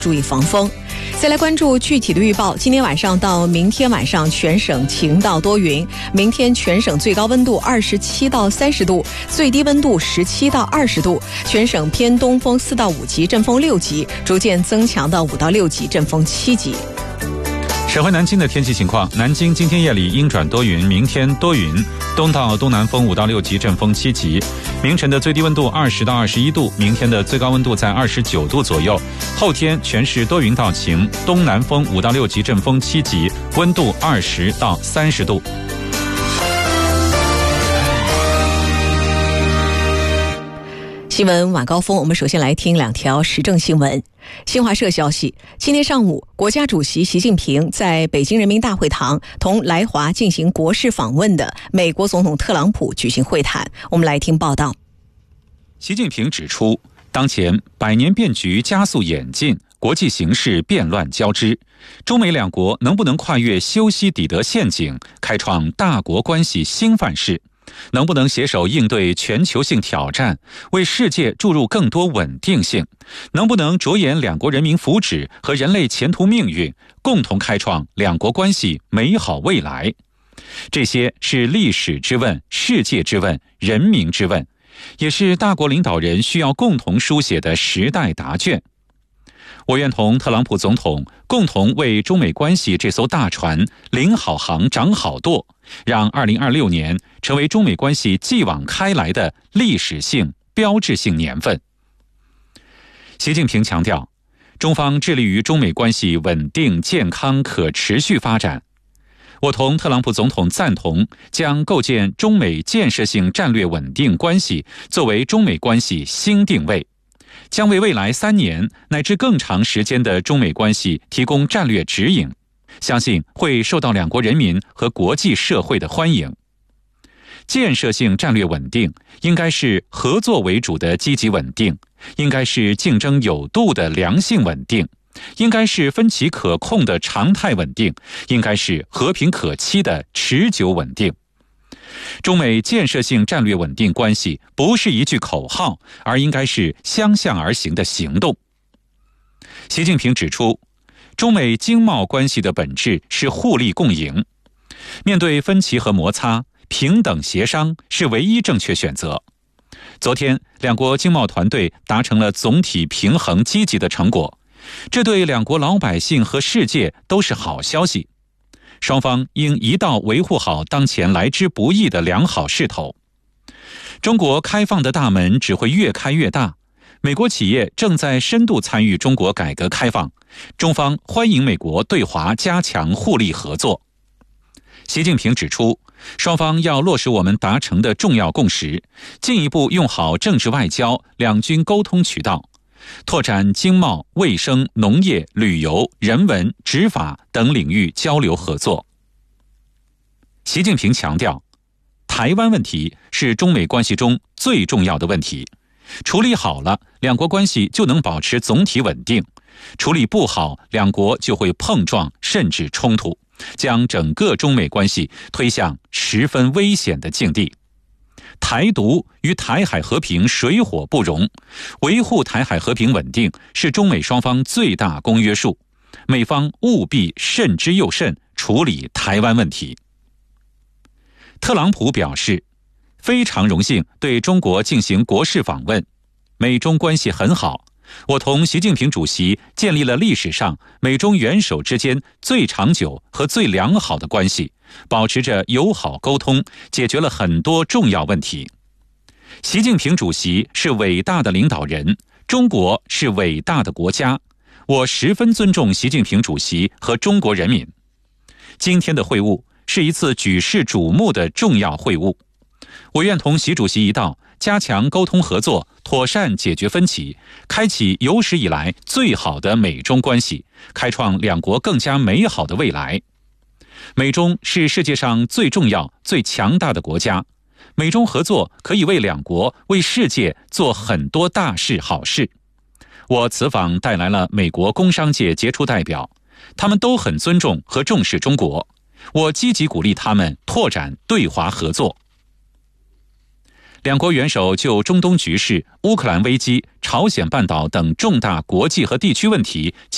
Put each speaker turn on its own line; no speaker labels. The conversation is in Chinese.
注意防风。再来关注具体的预报，今天晚上到明天晚上全省晴到多云，明天全省最高温度27到30度，最低温度17到20度，全省偏东风4到5级，阵风6级，逐渐增强到5到6级，阵风7级。
省会南京的天气情况，南京今天夜里阴转多云，明天多云，东到东南风5到6级，阵风7级。明晨的最低温度20到21度，明天的最高温度在29度左右。后天全市多云到晴，东南风5到6级，阵风7级，温度20到30度。
新闻晚高峰，我们首先来听2条时政新闻。新华社消息，今天上午，国家主席习近平在北京人民大会堂同来华进行国事访问的美国总统特朗普举行会谈。我们来听报道。
习近平指出，当前百年变局加速演进，国际形势变乱交织，中美两国能不能跨越修昔底德陷阱，开创大国关系新范式？能不能携手应对全球性挑战，为世界注入更多稳定性？能不能着眼两国人民福祉和人类前途命运，共同开创两国关系美好未来？这些是历史之问、世界之问、人民之问，也是大国领导人需要共同书写的时代答卷。我愿同特朗普总统共同为中美关系这艘大船领好航、掌好舵，让2026年成为中美关系继往开来的历史性、标志性年份。习近平强调，中方致力于中美关系稳定、健康、可持续发展。我同特朗普总统赞同将构建中美建设性战略稳定关系作为中美关系新定位，将为未来3年乃至更长时间的中美关系提供战略指引，相信会受到两国人民和国际社会的欢迎。建设性战略稳定应该是合作为主的积极稳定，应该是竞争有度的良性稳定，应该是分歧可控的常态稳定，应该是和平可期的持久稳定。中美建设性战略稳定关系不是一句口号，而应该是相向而行的行动。习近平指出，中美经贸关系的本质是互利共赢，面对分歧和摩擦，平等协商是唯一正确选择。昨天，两国经贸团队达成了总体平衡积极的成果，这对两国老百姓和世界都是好消息。双方应一道维护好当前来之不易的良好势头。中国开放的大门只会越开越大，美国企业正在深度参与中国改革开放，中方欢迎美国对华加强互利合作。习近平指出，双方要落实我们达成的重要共识，进一步用好政治外交、两军沟通渠道，拓展经贸、卫生、农业、旅游、人文、执法等领域交流合作。习近平强调，台湾问题是中美关系中最重要的问题，处理好了，两国关系就能保持总体稳定；处理不好，两国就会碰撞甚至冲突，将整个中美关系推向十分危险的境地。台独与台海和平水火不容，维护台海和平稳定是中美双方最大公约数，美方务必慎之又慎，处理台湾问题。特朗普表示，非常荣幸对中国进行国事访问，美中关系很好，我同习近平主席建立了历史上美中元首之间最长久和最良好的关系，保持着友好沟通，解决了很多重要问题。习近平主席是伟大的领导人，中国是伟大的国家，我十分尊重习近平主席和中国人民。今天的会晤是一次举世瞩目的重要会晤，我愿同习主席一道加强沟通合作，妥善解决分歧，开启有史以来最好的美中关系，开创两国更加美好的未来。美中是世界上最重要、最强大的国家，美中合作可以为两国、为世界做很多大事好事。我此访带来了美国工商界杰出代表，他们都很尊重和重视中国，我积极鼓励他们拓展对华合作。两国元首就中东局势、乌克兰危机、朝鲜半岛等重大国际和地区问题